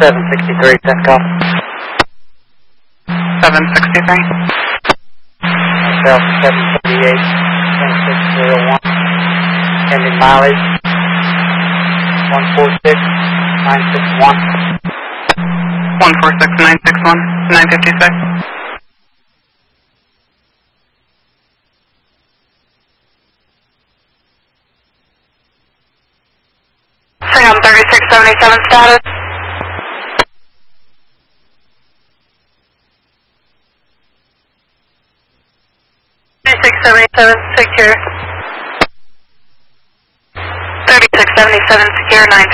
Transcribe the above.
763, Centcom. 763. Hotel 738, 16001. Pending mileage 146961. 146961, 956. Sam 3677 status. 3677 secure. 3677 secure, 956.